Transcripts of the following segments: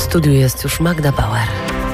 studiu jest już Magda Bauer.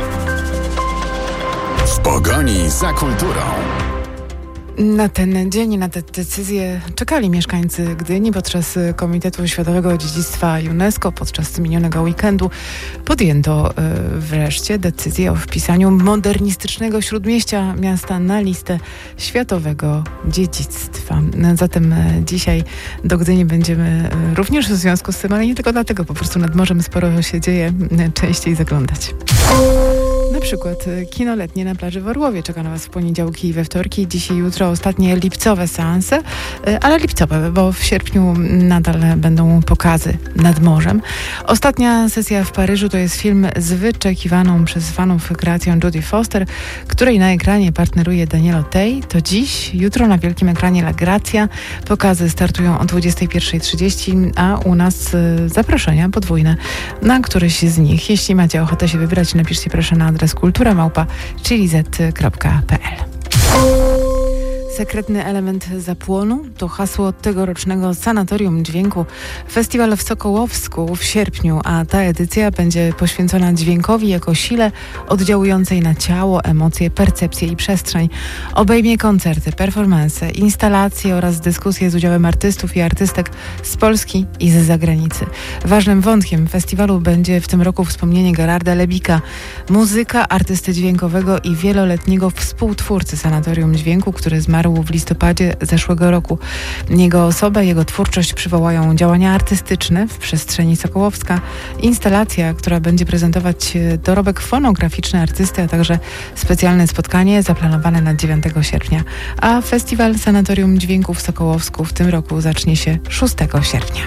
W pogoni za kulturą. Na ten dzień, na te decyzje czekali mieszkańcy Gdyni. Podczas Komitetu Światowego Dziedzictwa UNESCO podczas minionego weekendu podjęto wreszcie decyzję o wpisaniu modernistycznego śródmieścia miasta na listę światowego dziedzictwa. Zatem dzisiaj do Gdyni będziemy również w związku z tym, ale nie tylko dlatego, po prostu nad morzem sporo się dzieje, częściej zaglądać. Na przykład kino letnie na plaży w Orłowie czeka na Was w poniedziałki i we wtorki. Dziś i jutro ostatnie lipcowe seanse, ale lipcowe, bo w sierpniu nadal będą pokazy nad morzem. Ostatnia sesja w Paryżu to jest film z wyczekiwaną przez fanów kreacją Jodie Foster, której na ekranie partneruje Daniel Otey. To dziś, jutro na wielkim ekranie La Grazia. Pokazy startują o 21:30, a u nas zaproszenia podwójne na któryś z nich. Jeśli macie ochotę się wybrać, napiszcie proszę na adres kultura@chiliz.pl. Sekretny element zapłonu to hasło tegorocznego Sanatorium Dźwięku. Festiwal w Sokołowsku w sierpniu, a ta edycja będzie poświęcona dźwiękowi jako sile oddziałującej na ciało, emocje, percepcję i przestrzeń. Obejmie koncerty, performanse, instalacje oraz dyskusje z udziałem artystów i artystek z Polski i z zagranicy. Ważnym wątkiem festiwalu będzie w tym roku wspomnienie Gerarda Lebika, muzyka, artysty dźwiękowego i wieloletniego współtwórcy Sanatorium Dźwięku, który zmarł w listopadzie zeszłego roku. Jego osobę, jego twórczość przywołają działania artystyczne w przestrzeni Sokołowska, instalacja, która będzie prezentować dorobek fonograficzny artysty, a także specjalne spotkanie zaplanowane na 9 sierpnia. A festiwal Sanatorium Dźwięku w Sokołowsku w tym roku zacznie się 6 sierpnia.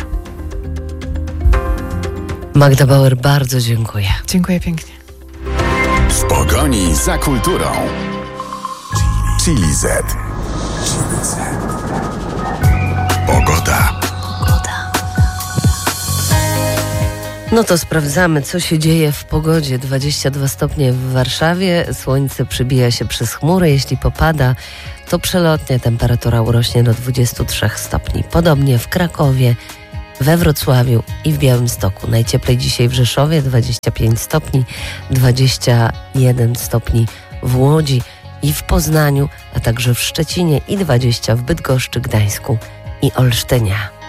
Magda Bauer, bardzo dziękuję. Dziękuję pięknie. W pogoni za kulturą. Chiliz. Pogoda. No to sprawdzamy, co się dzieje w pogodzie. 22 stopnie w Warszawie, słońce przybija się przez chmury. Jeśli popada, to przelotnie temperatura urośnie do 23 stopni. Podobnie w Krakowie, we Wrocławiu i w Białymstoku. Najcieplej dzisiaj w Rzeszowie 25 stopni, 21 stopni w Łodzi i w Poznaniu, a także w Szczecinie i 20 w Bydgoszczy, Gdańsku i Olsztynie.